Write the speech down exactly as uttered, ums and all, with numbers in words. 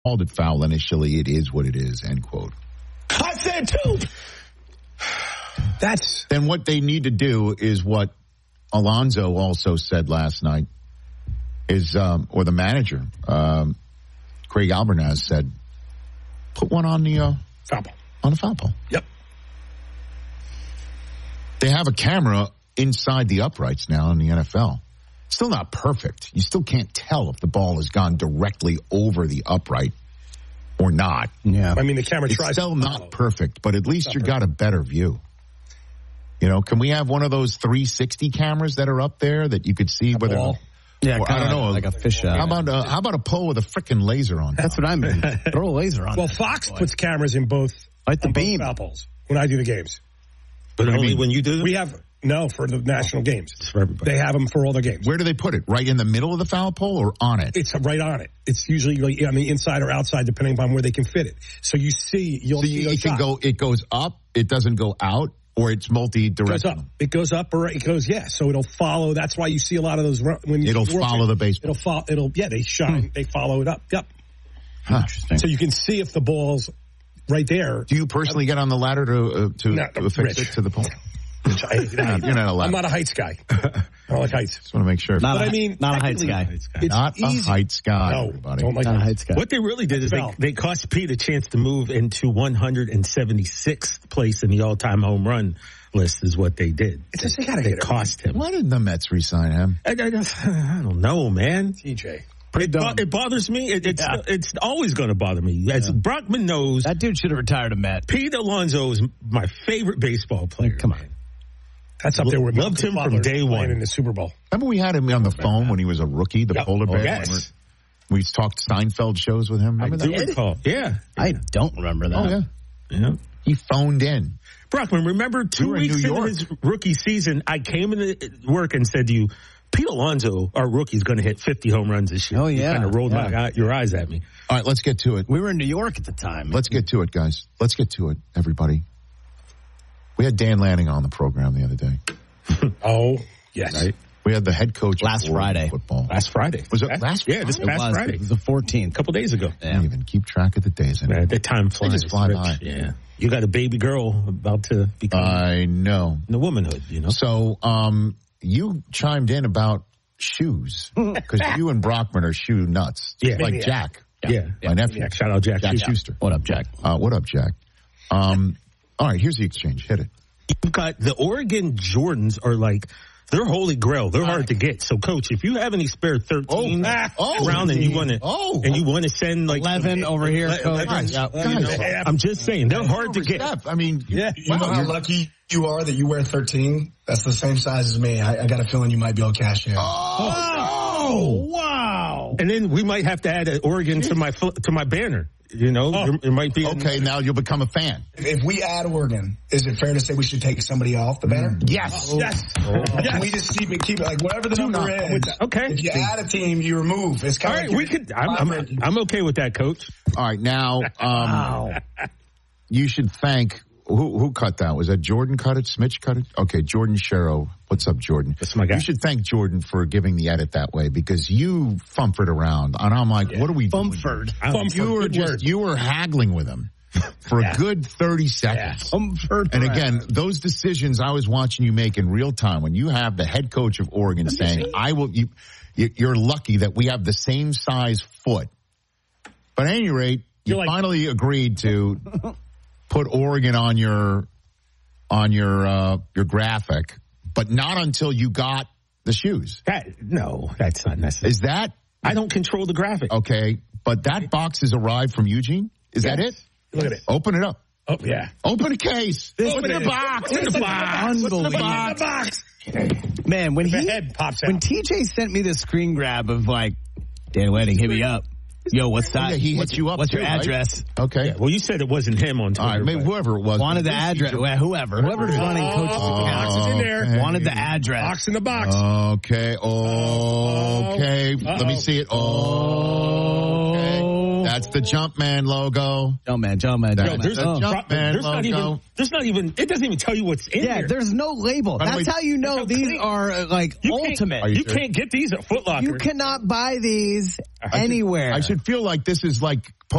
called it foul initially. It is what it is, end quote. I said too. That's then what they need to do is what Alonso also said last night is, um, or the manager, um, Craig Albernaz said, put one on the uh, foul ball. On the foul ball. Yep. They have a camera inside the uprights now in the N F L. Still not perfect. You still can't tell if the ball has gone directly over the upright or not. Yeah. I mean, the camera it's tries. It's still to not perfect, but at least you perfect. got a better view. You know, can we have one of those three sixty cameras that are up there that you could see a whether? Ball. Yeah, or, I don't know, like a fish eye. How about a, how about a pole with a frickin' laser on? That's top? what I mean. Throw a laser on. Well, that Fox boy. puts cameras in both. Like the on beam. Both foul balls when I do the games. But What do you only mean? when you do them? We have no for the national games. It's for everybody. They have them for all their games. Where do they put it? Right in the middle of the foul pole or on it? It's right on it. It's usually like on the inside or outside, depending upon where they can fit it. So you see, you'll so see you, those you can shots. go. It goes up. It doesn't go out, or it's It goes multi-directional. up. It goes up or it goes, yeah. So it'll follow. That's why you see a lot of those. When you It'll work follow it, the baseball. It'll follow. It'll yeah. They shine. Hmm. They follow it up. Yep. Huh. Interesting. So you can see if the ball's right there. Do you personally get on the ladder to uh, to, No, to affix Rich. it to the pole? I, You're not, you're not allowed. I'm not a heights guy. I don't like heights. Just want to make sure. Not But a, I mean, not a heights technically, guy. It's not easy. a heights guy. No, everybody. don't like Not a heights. heights guy. What they really did is they, Bell. they cost Pete a chance to move into one hundred seventy-sixth place in the all-time home run list is what they did. It's just they gotta They get it. cost him. Why didn't the Mets re-sign him? I, I, just- I don't know, man. T J. It, bo- it bothers me. It, it's Yeah. it's always going to bother me. As Yeah. Brockman knows, That dude should have retired a Met. Pete Alonso is my favorite basebal player. Come on. That's up there with Loved Malcolm him from Butler day playing one. in the Super Bowl. Remember we had him on the phone when he was a rookie, the Yep. polar Oh, bear? yes. We talked Steinfeld shows with him. I Remember do that? recall. Yeah. I don't remember that. Oh, yeah. Yeah. He phoned in. Brockman, remember two We were in weeks New into York. his rookie season, I came into work and said to you, Pete Alonso, our rookie, is going to hit fifty home runs this year. Oh, yeah. You kind of rolled Yeah. my, your eyes at me. All right, let's get to it. We were in New York at the time. Let's get to it, guys. Let's get to it, everybody. We had Dan Lanning on the program the other day. Oh, yes. Right? We had the head coach of Last Oregon Friday. football. Last Friday. Was it last Yeah, this Friday? It past was, Friday. It was the fourteenth. A couple days ago. I can't even keep track of the days anymore. Man, that time flies. just fly Rich. by. Yeah. You got a baby girl about to become I know. the womanhood, you know? So, um, you chimed in about shoes because you and Brockman are shoe nuts. Yeah. Like Maniac. Jack, Yeah. my nephew. Yeah. Shout out Jack, Jack Schuster. Schuster. What up, Jack? Uh, what up, Jack? Um, all right, here's the exchange. Hit it. You've got the Oregon Jordans are like, they're holy grail. They're hard to get. So, Coach, if you have any spare thirteen Oh. Oh. around and you want to, Oh. and you want to send like eleven over here, Le- Coach. Guys, Yep. guys, I'm just saying they're hard to get. Steph, I mean, Yeah. You know how lucky you are that you wear thirteen? That's the same size as me. I, I got a feeling you might be able to cash in. Oh, wow. And then we might have to add an Oregon to my fl- to my banner. You know, Oh. it might be okay, now you'll become a fan. If, if we add Oregon, is it fair to say we should take somebody off the banner? Yes. Yes. Can we just keep it, keep it like whatever the Do number not. is? I'm with that. Okay. If you add a team, you remove. It's All kind right, of we could. I'm, I'm, I'm okay with that, Coach. All right, now, um, you should thank, who, who cut that? Was that Jordan cut it? Smitch cut it? Okay, Jordan Sherrow. What's up, Jordan? That's my guy. You should thank Jordan for giving the edit that way because you fumfered around. And I'm like, what are we doing? Bumford. Bumford, You were good just, word. you were haggling with him for a good thirty seconds. Bumford. And again, those decisions I was watching you make in real time when you have the head coach of Oregon saying, I will, you, you- you're lucky that we have the same size foot. But at any rate, you You're like- finally agreed to put Oregon on your, on your, uh, your graphic, but not until you got the shoes. That, no, that's not necessary. Is that I don't control the graphic. okay? But that box has arrived from Eugene? Is that it? Look at it. Open it up. Oh, yeah. Open a case. Open Look at it. the box. Look at the box. Unbelievable. Look at the box. Man, when The he head pops when out. T J sent me the screen grab of like, Dan Wedding, hit me up. Yo, what's that? Yeah, he hit what's, you up What's your too, right? address? Okay. Yeah, well, you said it wasn't him on Twitter. All right, maybe but- whoever it was. Wanted the At least address. you- Well, whoever. Whoever's running coach's Oh, account. box is in there. Okay. Wanted the address. Box in the box. Okay. Okay. Let me see it. Oh. Okay. Oh. That's the Jumpman logo. Jumpman, Jumpman, That's Jumpman. the Oh. Jumpman There's logo. not even. There's not even. It doesn't even tell you what's in Yeah, there. there's no label. By the That's way- how you know That's how these clean- are uh, like You can't- ultimate. Are you You serious? can't get these at Foot Locker. You cannot buy these I should- anywhere. I should feel like this is like